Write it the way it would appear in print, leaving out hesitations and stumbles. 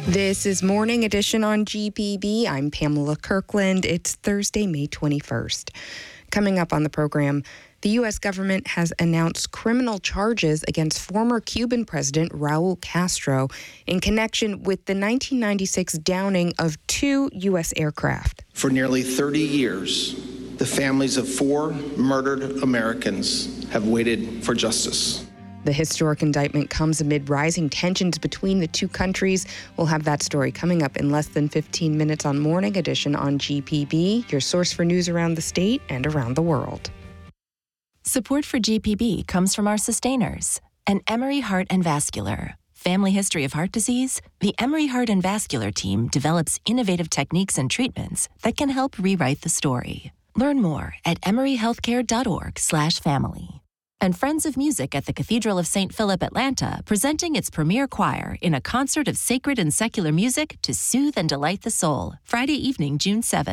This is Morning Edition on GPB. I'm Pamela Kirkland. It's Thursday, May 21st. Coming up on the program, the U.S. government has announced criminal charges against former Cuban President Raul Castro in connection with the 1996 downing of 2 U.S. aircraft. For nearly 30 years, the families of 4 murdered Americans have waited for justice. The historic indictment comes amid rising tensions between the two countries. We'll have that story coming up in less than 15 minutes on Morning Edition on GPB, your source for news around the state and around the world. Support for GPB comes from our sustainers and Emory Heart and Vascular. Family history of heart disease? The Emory Heart and Vascular team develops innovative techniques and treatments that can help rewrite the story. Learn more at emoryhealthcare.org/family. And Friends of Music at the Cathedral of St. Philip, Atlanta, presenting its premier choir in a concert of sacred and secular music to soothe and delight the soul, Friday evening, June 7th.